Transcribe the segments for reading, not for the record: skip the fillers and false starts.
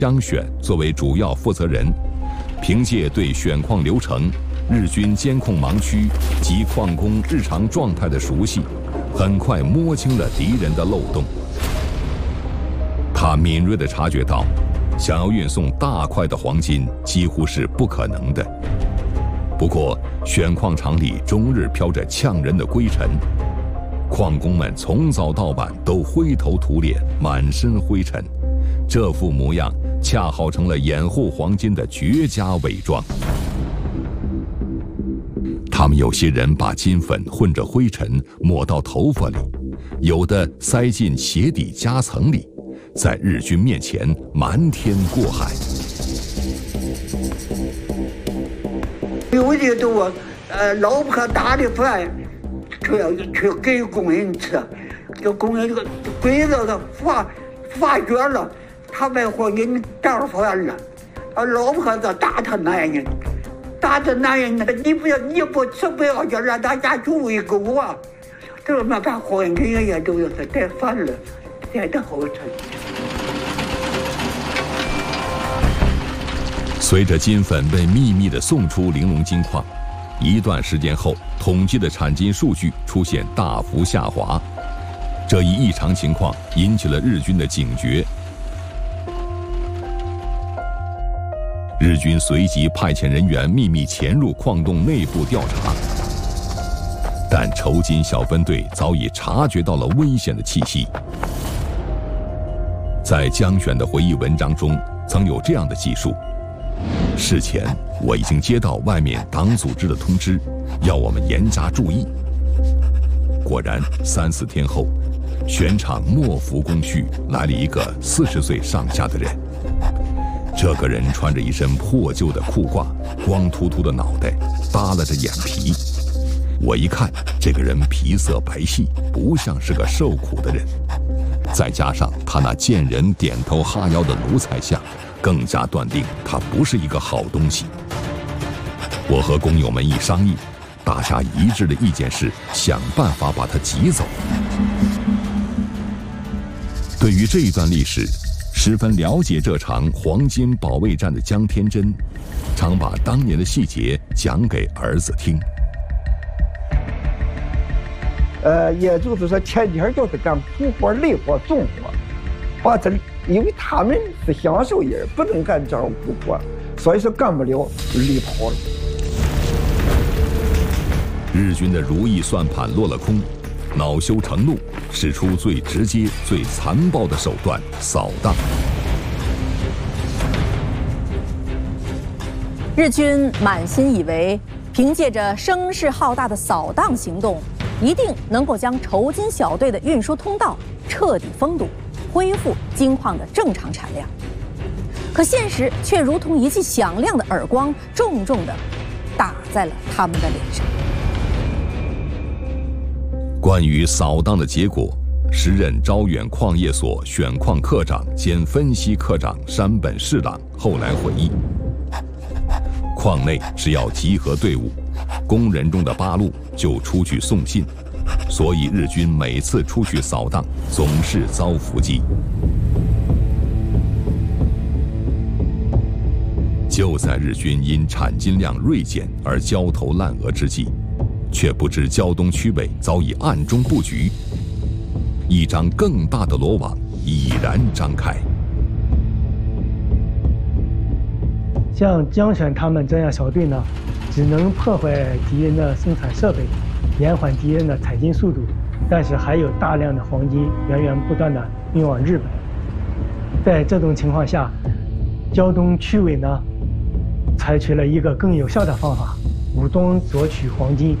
江选作为主要负责人，凭借对选矿流程、日军监控盲区及矿工日常状态的熟悉，很快摸清了敌人的漏洞。他敏锐地察觉到，想要运送大块的黄金几乎是不可能的。不过，选矿场里终日飘着呛人的灰尘，矿工们从早到晚都灰头土脸，满身灰尘，这副模样恰好成了掩护黄金的绝佳伪装。他们有些人把金粉混着灰尘抹到头发里，有的塞进鞋底夹层里，在日军面前瞒天过海。 有的都老婆打的饭，去给工人吃，这工人鬼子他发觉了，他把黄金找出来了，老婆子打他男人，你不吃不要紧，让大家住一狗啊！这么把黄金也都是带饭了，带的好吃。 随着金粉被秘密地送出玲珑金矿，一段时间后，统计的产金数据出现大幅下滑。这一异常情况引起了日军的警觉。日军随即派遣人员秘密潜入矿洞内部调查，但酬金小分队早已察觉到了危险的气息。在江选的回忆文章中，曾有这样的记述。事前我已经接到外面党组织的通知，要我们严加注意。果然3、4天后，选场莫福宫区来了一个40岁上下的人。这个人穿着一身破旧的裤褂，光秃秃的脑袋，耷拉着眼皮。我一看，这个人皮色白皙，不像是个受苦的人。再加上他那见人点头哈腰的奴才相，更加断定他不是一个好东西。我和工友们一商议，大家一致的意见是想办法把他挤走。对于这一段历史，十分了解这场黄金保卫战的江天真，常把当年的细节讲给儿子听。 也就是说前天就是干苦活、累活、重活，把这因为他们是享受人，不能干这种苦活，所以说干不了，累跑了。 日军的如意算盘落了空，恼羞成怒，使出最直接、最残暴的手段——扫荡。 日军满心以为，凭借着声势浩大的扫荡行动，一定能够将酬金小队的运输通道彻底封堵，恢复金矿的正常产量。可现实却如同一记响亮的耳光，重重地打在了他们的脸上。 关于扫荡的结果，时任招远矿业所选矿科长兼分析科长山本侍郎后来回忆，矿内只要集合队伍，工人中的八路就出去送信，所以日军每次出去扫荡总是遭伏击。就在日军因产金量锐减而焦头烂额之际，却不知胶东区委早已暗中布局，一张更大的罗网已然张开。 像江选他们这样小队呢，只能破坏敌人的生产设备，延缓敌人的采金速度，但是还有大量的黄金源源不断的运往日本。在这种情况下，胶东区委呢，采取了一个更有效的方法，武装夺取黄金。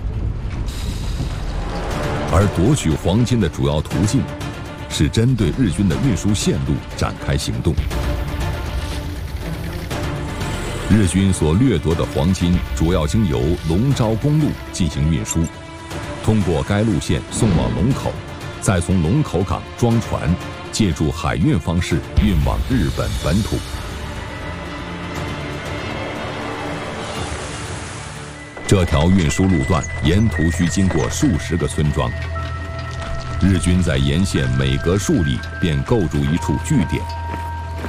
而夺取黄金的主要途径，是针对日军的运输线路展开行动。日军所掠夺的黄金主要经由龙昭公路进行运输，通过该路线送往龙口，再从龙口港装船，借助海运方式运往日本本土。这条运输路段沿途需经过数十个村庄，日军在沿线每隔数里便构筑一处据点，